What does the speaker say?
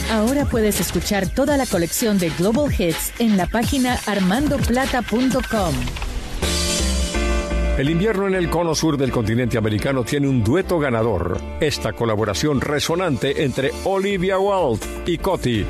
Ahora puedes escuchar toda la colección de Global Hits en la página armandoplata.com. El invierno en el cono sur del continente americano tiene un dueto ganador. Esta colaboración resonante entre Olivia Wilde y Coti